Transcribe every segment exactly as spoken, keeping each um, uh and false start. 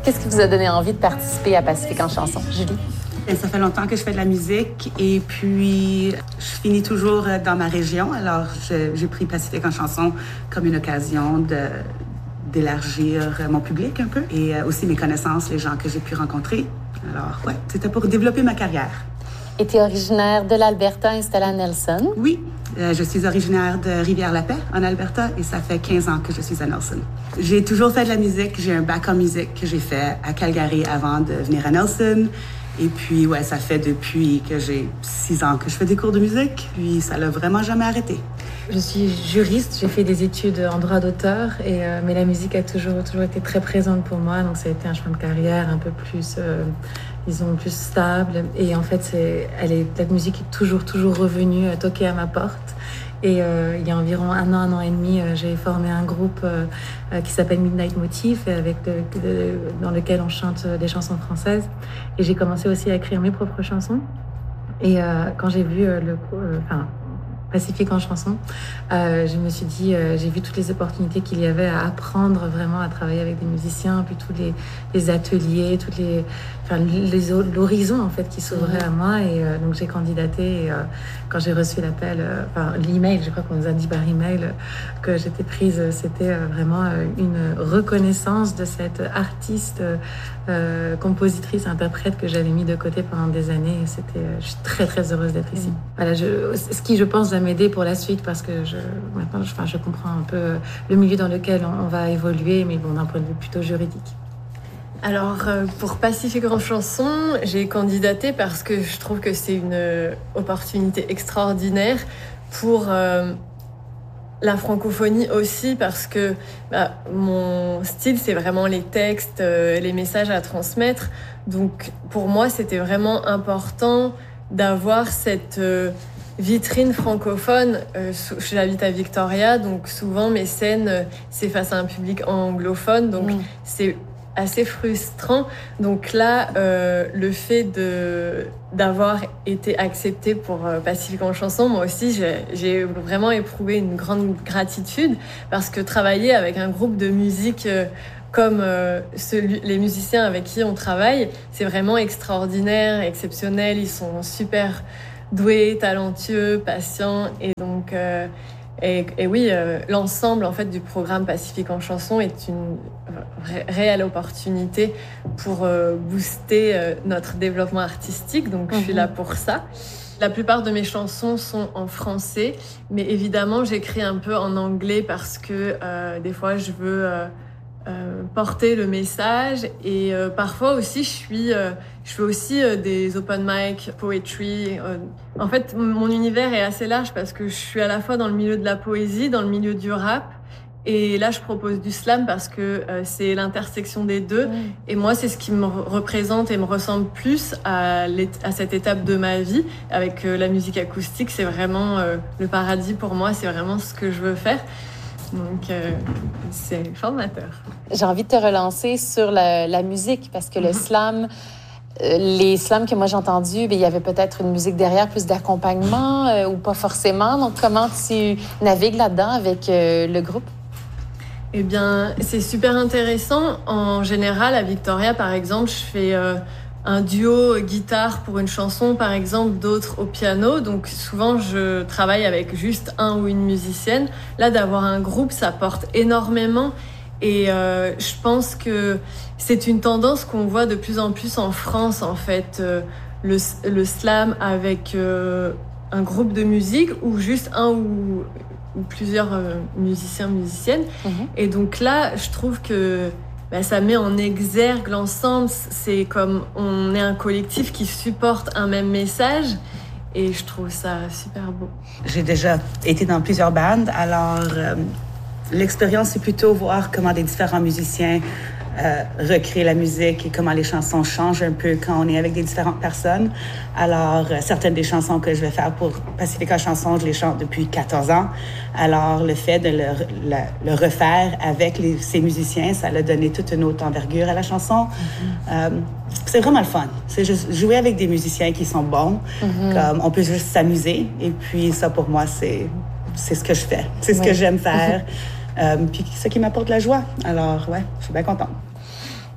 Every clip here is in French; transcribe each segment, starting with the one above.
Qu'est-ce qui vous a donné envie de participer à Pacifique en chanson, Julie? Et ça fait longtemps que je fais de la musique et puis je finis toujours dans ma région. Alors, je, j'ai pris Pacifique en chanson comme une occasion de, d'élargir mon public un peu et aussi mes connaissances, les gens que j'ai pu rencontrer. Alors, ouais, c'était pour développer ma carrière. Et tu es originaire de l'Alberta, installée à Nelson? Oui, euh, je suis originaire de Rivière-la-Paix, en Alberta, et ça fait quinze ans que je suis à Nelson. J'ai toujours fait de la musique. J'ai un bac en musique que j'ai fait à Calgary avant de venir à Nelson. Et puis, ouais, ça fait depuis que j'ai six ans que je fais des cours de musique, puis ça l'a vraiment jamais arrêté. Je suis juriste, j'ai fait des études en droit d'auteur, et, euh, mais la musique a toujours, toujours été très présente pour moi, donc ça a été un chemin de carrière un peu plus, euh, disons, plus stable. Et en fait, c'est, elle est, la musique est toujours, toujours revenue euh, toquer à ma porte. Et euh, il y a environ un an, un an et demi, euh, j'ai formé un groupe euh, euh, qui s'appelle Midnight Motif, avec le, le, dans lequel on chante des chansons françaises. Et j'ai commencé aussi à écrire mes propres chansons. Et euh, quand j'ai vu euh, le, euh, enfin, Pacifique en chanson, euh, je me suis dit, euh, j'ai vu toutes les opportunités qu'il y avait à apprendre vraiment à travailler avec des musiciens, puis tous les, les ateliers, toutes les, enfin, les, l'horizon en fait qui s'ouvrait à moi. Et euh, donc j'ai candidaté. Et, euh, quand j'ai reçu l'appel, euh, enfin l'email, je crois qu'on nous a dit par email euh, que j'étais prise, c'était euh, vraiment euh, une reconnaissance de cette artiste, euh, compositrice, interprète que j'avais mis de côté pendant des années. Et c'était, euh, je suis très très heureuse d'être ici. Mmh. Voilà, je, ce qui je pense va m'aider pour la suite parce que je, maintenant, je, enfin, je comprends un peu le milieu dans lequel on, on va évoluer, mais bon, d'un point de vue plutôt juridique. Alors, euh, pour Pacifique en chanson, j'ai candidaté parce que je trouve que c'est une euh, opportunité extraordinaire pour euh, la francophonie aussi, parce que bah, mon style, c'est vraiment les textes, euh, les messages à transmettre. Donc, pour moi, c'était vraiment important d'avoir cette euh, vitrine francophone. Euh, j'habite à Victoria, donc souvent mes scènes, euh, c'est face à un public anglophone, donc mmh. c'est assez frustrant. Donc là, euh, le fait de d'avoir été acceptée pour euh, Pacifique en chanson, moi aussi, j'ai, j'ai vraiment éprouvé une grande gratitude parce que travailler avec un groupe de musique euh, comme euh, celui, les musiciens avec qui on travaille, c'est vraiment extraordinaire, exceptionnel. Ils sont super doués, talentueux, patients, et donc euh, Et, et oui, euh, l'ensemble en fait du programme Pacifique en chanson est une ré- réelle opportunité pour euh, booster euh, notre développement artistique. Donc, mm-hmm. je suis là pour ça. La plupart de mes chansons sont en français, mais évidemment, j'écris un peu en anglais parce que euh, des fois, je veux euh, euh, porter le message. Et euh, parfois aussi, je suis, euh, je fais aussi euh, des open mic, poetry. Euh, En fait, mon univers est assez large parce que je suis à la fois dans le milieu de la poésie, dans le milieu du rap. Et là, je propose du slam parce que euh, c'est l'intersection des deux. Mmh. Et moi, c'est ce qui me représente et me ressemble plus à, à cette étape de ma vie. Avec euh, la musique acoustique, c'est vraiment euh, le paradis pour moi. C'est vraiment ce que je veux faire. Donc, euh, c'est formateur. J'ai envie de te relancer sur la, la musique parce que mmh. le slam... Les slams que moi j'ai entendus, bien, il y avait peut-être une musique derrière, plus d'accompagnement euh, ou pas forcément. Donc, comment tu navigues là-dedans avec euh, le groupe? Eh bien, c'est super intéressant. En général, à Victoria, par exemple, je fais euh, un duo guitare pour une chanson, par exemple, d'autres au piano. Donc, souvent, je travaille avec juste un ou une musicienne. Là, d'avoir un groupe, ça porte énormément. Et euh, je pense que c'est une tendance qu'on voit de plus en plus en France, en fait, euh, le, le slam avec euh, un groupe de musique ou juste un ou, ou plusieurs euh, musiciens, musiciennes. Mm-hmm. Et donc là, je trouve que bah, ça met en exergue l'ensemble. C'est comme on est un collectif qui supporte un même message. Et je trouve ça super beau. J'ai déjà été dans plusieurs bandes, alors... Euh... L'expérience, c'est plutôt voir comment des différents musiciens euh, recréent la musique et comment les chansons changent un peu quand on est avec des différentes personnes. Alors, euh, certaines des chansons que je vais faire pour Pacifique en chanson, je les chante depuis quatorze ans. Alors, le fait de le, le, le refaire avec les, ces musiciens, ça a donné toute une autre envergure à la chanson. Mm-hmm. Euh, c'est vraiment le fun. C'est juste jouer avec des musiciens qui sont bons. Mm-hmm. Comme on peut juste s'amuser. Et puis, ça, pour moi, c'est, c'est ce que je fais. C'est ce ouais. que j'aime faire. Mm-hmm. Euh, puis ce qui m'apporte la joie. Alors, ouais, je suis bien contente.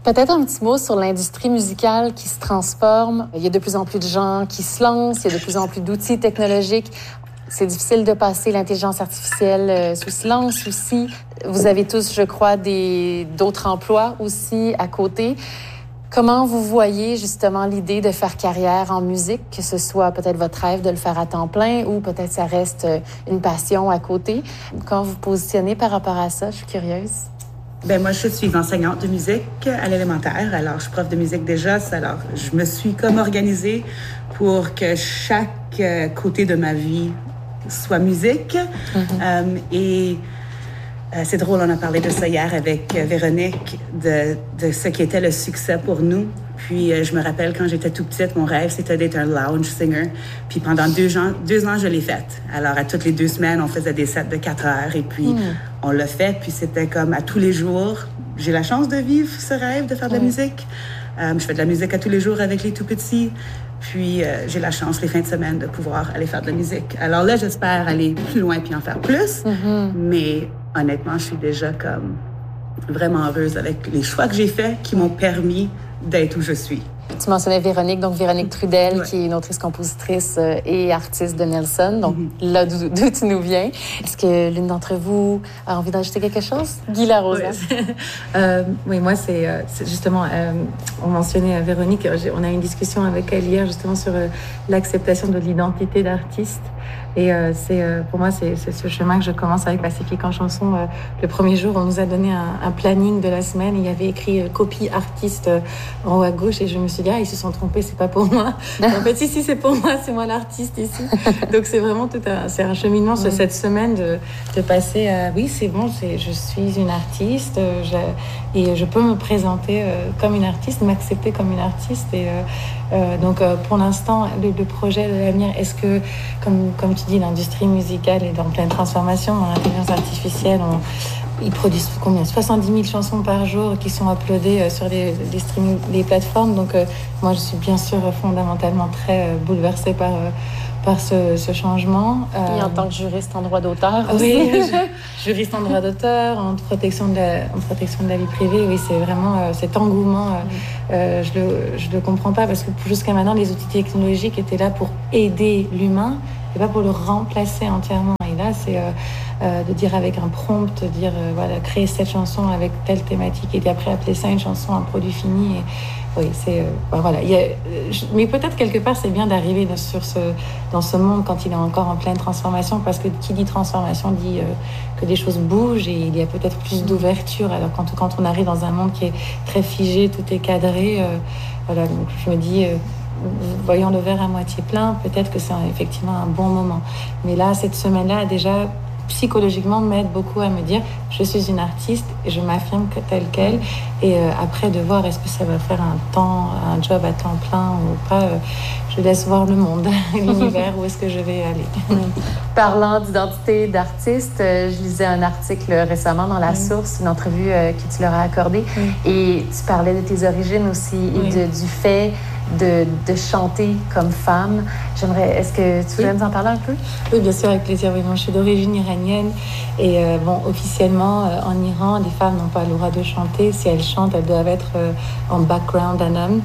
Peut-être un petit mot sur l'industrie musicale qui se transforme. Il y a de plus en plus de gens qui se lancent, il y a de plus en plus d'outils technologiques. C'est difficile de passer l'intelligence artificielle sous silence aussi. Vous avez tous, je crois, des, d'autres emplois aussi à côté. Comment vous voyez justement l'idée de faire carrière en musique, que ce soit peut-être votre rêve de le faire à temps plein ou peut-être ça reste une passion à côté? Comment vous vous positionnez par rapport à ça? Je suis curieuse. Ben moi, je suis enseignante de musique à l'élémentaire. Alors, je suis prof de musique déjà. Alors, je me suis comme organisée pour que chaque côté de ma vie soit musique. Mm-hmm. Euh, et euh, c'est drôle, on a parlé de ça hier avec Véronique, de, de ce qui était le succès pour nous. Puis, euh, je me rappelle, quand j'étais tout petite, mon rêve, c'était d'être un lounge singer. Puis, pendant deux ans, deux ans, je l'ai fait. Alors, à toutes les deux semaines, on faisait des sets de quatre heures. Et puis, mm. on l'a fait. Puis, c'était comme à tous les jours. J'ai la chance de vivre ce rêve, de faire de la mm. musique. Euh, je fais de la musique à tous les jours avec les tout-petits. Puis, euh, j'ai la chance, les fins de semaine, de pouvoir aller faire de la musique. Alors là, j'espère aller plus loin puis en faire plus. Mm-hmm. Mais honnêtement, je suis déjà comme vraiment heureuse avec les choix que j'ai faits qui m'ont permis d'être où je suis. Tu mentionnais Véronique, donc Véronique Trudel, ouais. qui est une autrice-compositrice et artiste de Nelson, donc mm-hmm. là d'où, d'où tu nous viens. Est-ce que l'une d'entre vous a envie d'ajouter quelque chose? Guy Larosa. Oui, euh, oui moi, c'est, c'est justement, euh, on mentionnait Véronique, on a eu une discussion avec elle hier justement sur euh, l'acceptation de l'identité d'artiste. Et euh, c'est, euh, pour moi, c'est, c'est ce chemin que je commence avec Pacifique en chanson. Euh, le premier jour, on nous a donné un, un planning de la semaine. Il y avait écrit euh, copie artiste euh, en haut à gauche. Et je me suis dit, ah, ils se sont trompés, c'est pas pour moi. En fait, si, si, c'est pour moi, c'est moi l'artiste ici. Donc, c'est vraiment tout un, c'est un cheminement sur mmh. cette semaine de, de passer à, oui, c'est bon, c'est, je suis une artiste euh, je, et je peux me présenter euh, comme une artiste, m'accepter comme une artiste. Et euh, euh, donc, euh, pour l'instant, le, le projet de l'avenir, est-ce que, comme, comme tu dis, l'industrie musicale est en pleine transformation. Dans l'intelligence artificielle, on, ils produisent combien soixante-dix mille chansons par jour qui sont uploadées sur les, les streaming, les plateformes. Donc, euh, moi, je suis bien sûr fondamentalement très euh, bouleversée par, euh, par ce, ce changement. Euh, Et en tant que juriste en droit d'auteur aussi. Oui, juriste en droit d'auteur, en protection de la, en protection de la vie privée. Oui, c'est vraiment euh, cet engouement. Euh, mmh. euh, je le, je le comprends pas parce que jusqu'à maintenant, les outils technologiques étaient là pour aider l'humain et pas pour le remplacer entièrement. Et là, c'est euh, euh, de dire avec un prompt, de dire, euh, voilà, créer cette chanson avec telle thématique et après appeler ça une chanson, un produit fini. Et, oui, c'est... Euh, bah, voilà. Il y a, je, mais peut-être quelque part, c'est bien d'arriver dans, sur ce, dans ce monde quand il est encore en pleine transformation, parce que qui dit transformation dit euh, que les choses bougent et il y a peut-être plus d'ouverture. Alors quand, quand on arrive dans un monde qui est très figé, tout est cadré, euh, voilà, donc je me dis... Euh, voyant le verre à moitié plein, peut-être que c'est effectivement un bon moment. Mais là, cette semaine-là, déjà, psychologiquement, m'aide beaucoup à me dire je suis une artiste et je m'affirme telle qu'elle. Et euh, après, de voir est-ce que ça va faire un temps, un job à temps plein ou pas, euh, je laisse voir le monde, l'univers, où est-ce que je vais aller. Parlant d'identité d'artiste, euh, je lisais un article récemment dans La Source, une entrevue euh, que tu leur as accordée, oui. Et tu parlais de tes origines aussi et oui. de, du fait De, de chanter comme femme. J'aimerais... Est-ce que tu voudrais oui. nous en parler un peu? Oui, bien sûr, avec plaisir. Oui, moi, je suis d'origine iranienne. Et euh, bon, officiellement, euh, en Iran, les femmes n'ont pas le droit de chanter. Si elles chantent, elles doivent être euh, en background d'un homme.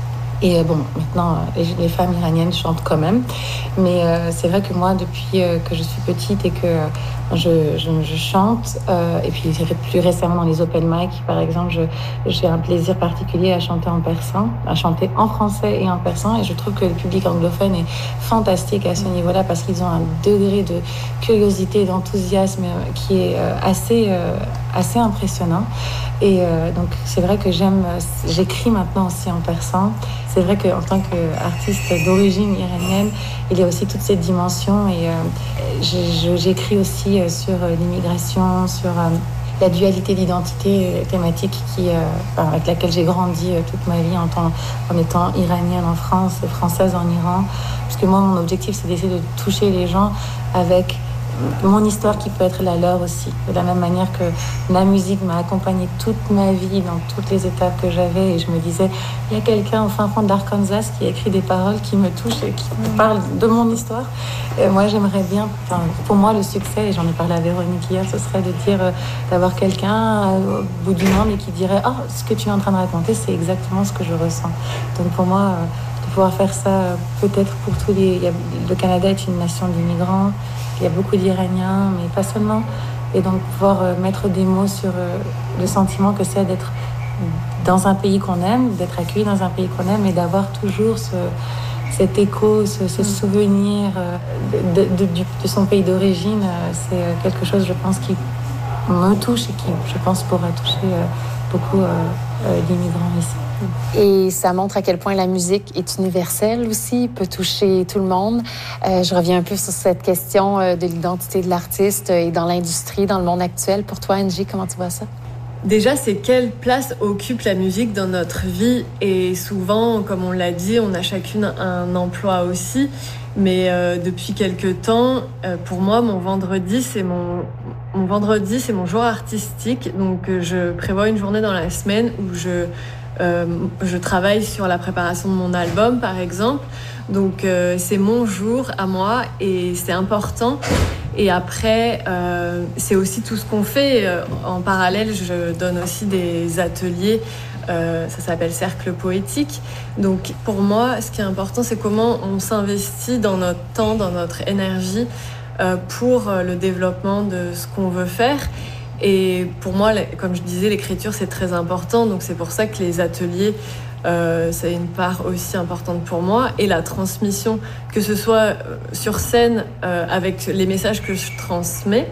Et euh, bon, maintenant, les, les femmes iraniennes chantent quand même. Mais euh, c'est vrai que moi, depuis euh, que je suis petite et que euh, je, je, je chante, euh, et puis plus récemment dans les open mic, par exemple, je, j'ai un plaisir particulier à chanter en persan, à chanter en français et en persan. Et je trouve que le public anglophone est fantastique à ce niveau-là parce qu'ils ont un degré de curiosité et d'enthousiasme qui est euh, assez, euh, assez impressionnant. Et euh, donc, c'est vrai que j'aime... J'écris maintenant aussi en persan. C'est vrai qu'en tant qu'artiste d'origine iranienne, il y a aussi toute cette dimension. Et euh, je, je, j'écris aussi sur l'immigration, sur euh, la dualité d'identité thématique qui, euh, avec laquelle j'ai grandi toute ma vie en, tant, en étant iranienne en France, française en Iran. Parce que moi, mon objectif, c'est d'essayer de toucher les gens avec mon histoire qui peut être la leur aussi. De la même manière que la musique m'a accompagnée toute ma vie dans toutes les étapes que j'avais et je me disais, il y a quelqu'un au fin fond de l'Arkansas qui a écrit des paroles qui me touchent et qui me parlent de mon histoire. Et moi, j'aimerais bien, enfin, pour moi, le succès, et j'en ai parlé à Véronique hier, ce serait de dire, euh, d'avoir quelqu'un euh, au bout du monde et qui dirait, oh, ce que tu es en train de raconter, c'est exactement ce que je ressens. Donc pour moi, euh, de pouvoir faire ça, euh, peut-être pour tous les... Il y a, le Canada est une nation d'immigrants, il y a beaucoup d'Iraniens, mais pas seulement. Et donc pouvoir euh, mettre des mots sur euh, le sentiment que c'est d'être dans un pays qu'on aime, d'être accueilli dans un pays qu'on aime et d'avoir toujours ce, cet écho, ce, ce souvenir euh, de, de, de, de son pays d'origine. Euh, c'est euh, quelque chose, je pense, qui me touche et qui, je pense, pourra toucher euh, beaucoup euh, euh, d'immigrants ici. Et ça montre à quel point la musique est universelle aussi, peut toucher tout le monde. Euh, je reviens un peu sur cette question euh, de l'identité de l'artiste et dans l'industrie, dans le monde actuel. Pour toi, Angie, comment tu vois ça? Déjà, c'est quelle place occupe la musique dans notre vie? Et souvent, comme on l'a dit, on a chacune un emploi aussi. Mais euh, depuis quelques temps, euh, pour moi, mon vendredi, c'est mon, mon vendredi, c'est mon jour artistique. Donc, euh, je prévois une journée dans la semaine où je Euh, je travaille sur la préparation de mon album, par exemple. Donc, euh, c'est mon jour à moi et c'est important. Et après, euh, c'est aussi tout ce qu'on fait. En parallèle, je donne aussi des ateliers. Euh, ça s'appelle Cercle Poétique. Donc, pour moi, ce qui est important, c'est comment on s'investit dans notre temps, dans notre énergie euh, pour le développement de ce qu'on veut faire. Et pour moi, comme je disais, l'écriture, c'est très important. Donc, c'est pour ça que les ateliers, euh, c'est une part aussi importante pour moi. Et la transmission, que ce soit sur scène euh, avec les messages que je transmets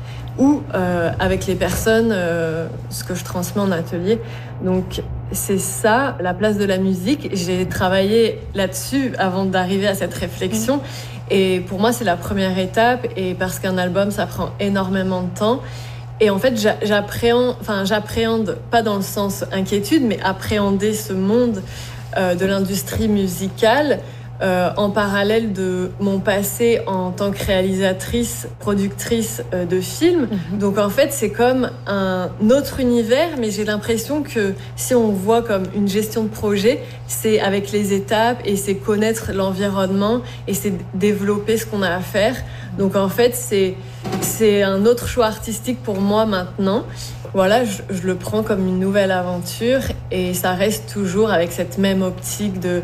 ou euh, avec les personnes, euh, ce que je transmets en atelier. Donc, c'est ça, la place de la musique. J'ai travaillé là-dessus avant d'arriver à cette réflexion. Et pour moi, c'est la première étape. Et parce qu'un album, ça prend énormément de temps. Et en fait, j'appréhende, enfin, j'appréhende, pas dans le sens inquiétude, mais appréhender ce monde euh, de l'industrie musicale euh, en parallèle de mon passé en tant que réalisatrice, productrice euh, de films. Mm-hmm. Donc en fait, c'est comme un autre univers, mais j'ai l'impression que si on voit comme une gestion de projet, c'est avec les étapes et c'est connaître l'environnement et c'est développer ce qu'on a à faire. Donc en fait, c'est, c'est un autre choix artistique pour moi maintenant. Voilà, je, je le prends comme une nouvelle aventure et ça reste toujours avec cette même optique de,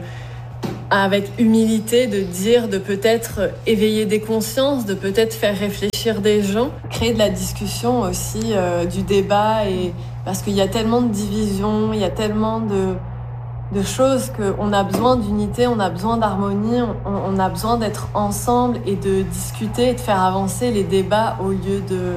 avec humilité, de dire, de peut-être éveiller des consciences, de peut-être faire réfléchir des gens, créer de la discussion aussi, euh, du débat, et parce qu'il y a tellement de divisions, il y a tellement de, de choses qu'on a besoin d'unité, on a besoin d'harmonie, on, on a besoin d'être ensemble et de discuter et de faire avancer les débats au lieu de,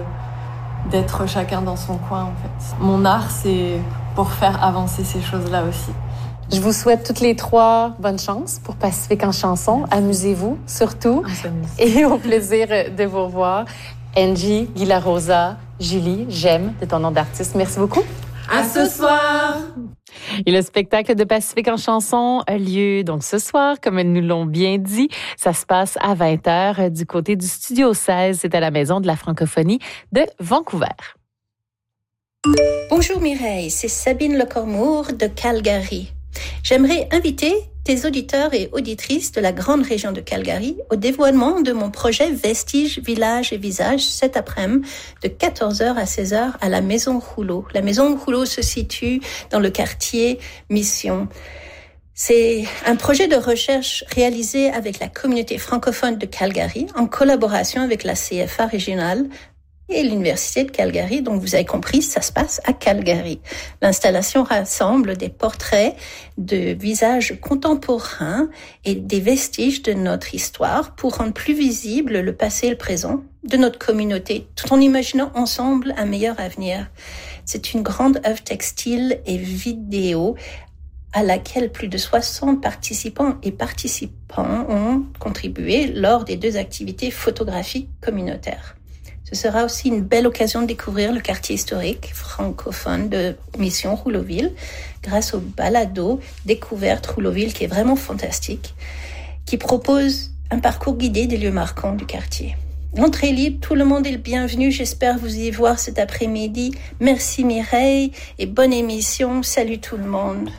d'être chacun dans son coin, en fait. Mon art, c'est pour faire avancer ces choses-là aussi. Je vous souhaite toutes les trois bonne chance pour Pacifique en chanson. Amusez-vous, surtout. Et au plaisir de vous revoir. Angie, Guy Larosa, Julie, j'aime de ton nom d'artiste. Merci beaucoup. À ce soir! Et le spectacle de Pacifique en chanson a lieu donc ce soir, comme elles nous l'ont bien dit. Ça se passe à vingt heures du côté du Studio seize. C'est à la Maison de la francophonie de Vancouver. Bonjour Mireille, c'est Sabine Lecormour de Calgary. J'aimerais inviter tes auditeurs et auditrices de la grande région de Calgary au dévoilement de mon projet Vestiges, Villages et Visages cet après-midi de quatorze heures à seize heures à la Maison Rouleau. La Maison Rouleau se situe dans le quartier Mission. C'est un projet de recherche réalisé avec la communauté francophone de Calgary en collaboration avec la C F A régionale et l'Université de Calgary. Donc, vous avez compris, ça se passe à Calgary. L'installation rassemble des portraits de visages contemporains et des vestiges de notre histoire pour rendre plus visible le passé et le présent de notre communauté, tout en imaginant ensemble un meilleur avenir. C'est une grande œuvre textile et vidéo à laquelle plus de soixante participants et participants ont contribué lors des deux activités photographiques communautaires. Ce sera aussi une belle occasion de découvrir le quartier historique francophone de Mission Rouleauville grâce au balado Découverte Rouleauville qui est vraiment fantastique, qui propose un parcours guidé des lieux marquants du quartier. Entrée libre, tout le monde est le bienvenu. J'espère vous y voir cet après-midi. Merci Mireille et bonne émission. Salut tout le monde.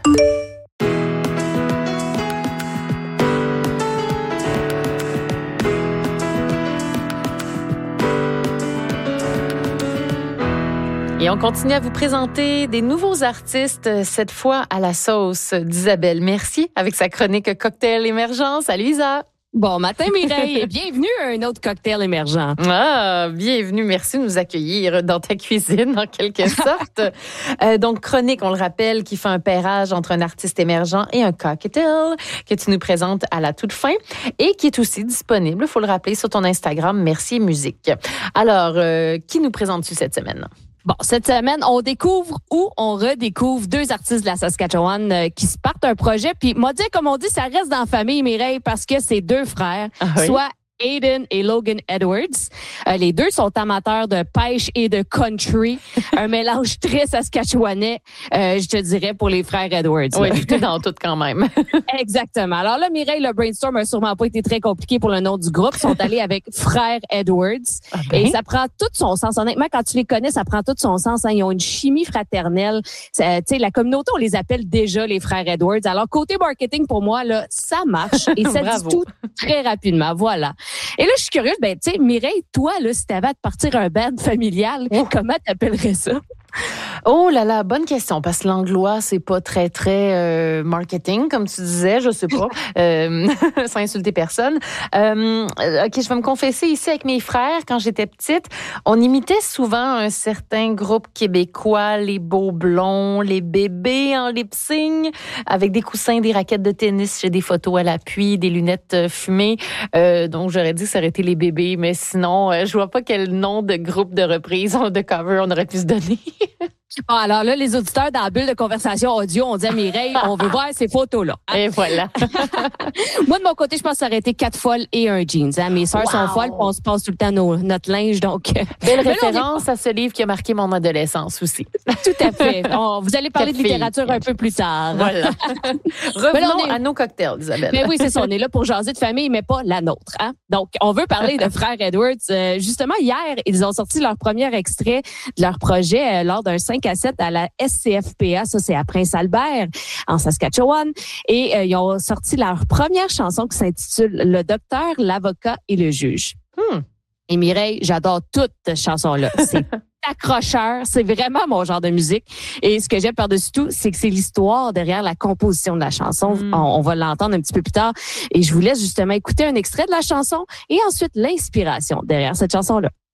Et on continue à vous présenter des nouveaux artistes, cette fois à la sauce d'Isabelle Mercier avec sa chronique Cocktail émergent. Salut Isa! Bon matin Mireille et bienvenue à un autre cocktail émergent. Ah, bienvenue, merci de nous accueillir dans ta cuisine en quelque sorte. euh, donc chronique, on le rappelle, qui fait un pairage entre un artiste émergent et un cocktail que tu nous présentes à la toute fin et qui est aussi disponible, il faut le rappeler, sur ton Instagram Mercier Musique. Alors, euh, qui nous présentes-tu cette semaine? Bon, cette semaine, on découvre ou on redécouvre deux artistes de la Saskatchewan euh, qui se partent un projet. Puis, moi, dire, comme on dit, ça reste dans la famille, Mireille, parce que c'est deux frères, ah oui? soit Aiden et Logan Edwards. Euh, les deux sont amateurs de pêche et de country. Un mélange très saskatchewanais, euh, je te dirais, pour les frères Edwards. Oui, tout est dans tout quand même. Exactement. Alors là, Mireille, le brainstorm a sûrement pas été très compliqué pour le nom du groupe. Ils sont allés avec Frères Edwards. Ah ben. Et ça prend tout son sens. Honnêtement, quand tu les connais, ça prend tout son sens. Hein. Ils ont une chimie fraternelle. Tu sais, la communauté, on les appelle déjà les Frères Edwards. Alors, côté marketing, pour moi, là, ça marche. Et ça dit tout très rapidement. Voilà. Et là, je suis curieuse, ben, tu sais, Mireille, toi, là, si t'avais à te partir un band familial, oh. comment t'appellerais ça? Oh là là, bonne question, parce que l'anglois, c'est pas très, très euh, marketing, comme tu disais, je sais pas, euh, sans insulter personne. Euh, OK, je vais me confesser ici avec mes frères, quand j'étais petite, on imitait souvent un certain groupe québécois, les Beaux Blonds, les bébés en lip-sync, avec des coussins, des raquettes de tennis, j'ai des photos à l'appui, des lunettes fumées. Euh, donc, j'aurais dit que ça aurait été les bébés, mais sinon, euh, je vois pas quel nom de groupe de reprise, de cover on aurait pu se donner. Bon, alors là, les auditeurs dans la bulle de conversation audio, on dit à Mireille, on veut voir ces photos-là. Et voilà. Moi, de mon côté, je pense que ça aurait été quatre folles et un jeans. Hein. Mes sœurs wow. sont folles, puis on se passe tout le temps nos, notre linge. Donc, belle référence à ce livre qui a marqué mon adolescence aussi. Tout à fait. On, vous allez parler de littérature filles. un peu plus tard. Voilà. Revenons est... à nos cocktails, Isabelle. Mais oui, c'est ça. On est là pour jaser de famille, mais pas la nôtre. Hein. Donc, on veut parler de Frères Edwards. Euh, justement, hier, ils ont sorti leur premier extrait de leur projet euh, lors d'un cinq à sept à la S C F P A, ça c'est à Prince-Albert, en Saskatchewan. Et euh, ils ont sorti leur première chanson qui s'intitule « Le docteur, l'avocat et le juge hmm. ». Et Mireille, j'adore toute cette chanson-là. C'est accrocheur, c'est vraiment mon genre de musique. Et ce que j'aime par-dessus tout, c'est que c'est l'histoire derrière la composition de la chanson. Mm. On, on va l'entendre un petit peu plus tard. Et je vous laisse justement écouter un extrait de la chanson et ensuite l'inspiration derrière cette chanson-là.